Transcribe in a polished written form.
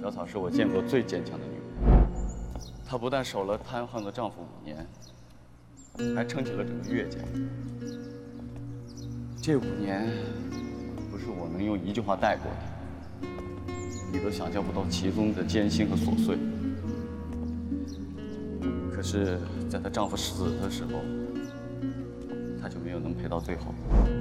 小草是我见过最坚强的女人，她不但守了瘫痪的丈夫5年，还撑起了整个岳家。这5年，不是我能用一句话带过的，你都想象不到其中的艰辛和琐碎。可是，在她丈夫死的时候，她就没有能陪到最后。